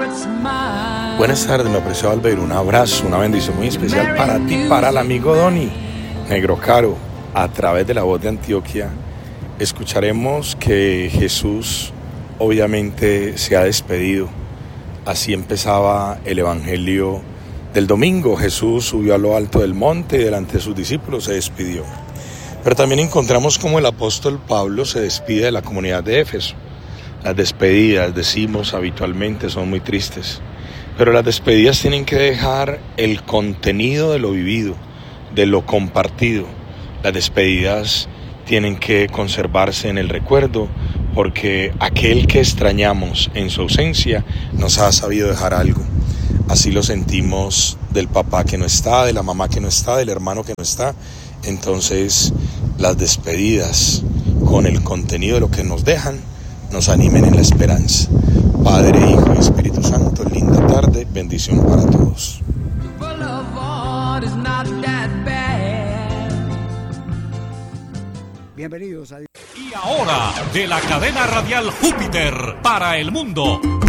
Buenas tardes, mi apreciado Albeiro. Un abrazo, una bendición muy especial para ti, para el amigo Doni, Negro Caro. A través de la voz de Antioquia escucharemos que Jesús obviamente se ha despedido. Así empezaba el evangelio del domingo. Jesús subió a lo alto del monte y delante de sus discípulos se despidió. Pero también encontramos cómo el apóstol Pablo se despide de la comunidad de Éfeso. Las despedidas, decimos habitualmente, son muy tristes. Pero las despedidas tienen que dejar el contenido de lo vivido, de lo compartido. Las despedidas tienen que conservarse en el recuerdo, porque aquel que extrañamos en su ausencia nos ha sabido dejar algo. Así lo sentimos del papá que no está, de la mamá que no está, del hermano que no está. Entonces, las despedidas con el contenido de lo que nos dejan nos animen en la esperanza. Padre, Hijo y Espíritu Santo, linda tarde, bendición para todos. Bienvenidos a... Y ahora, de la cadena radial Júpiter para el mundo,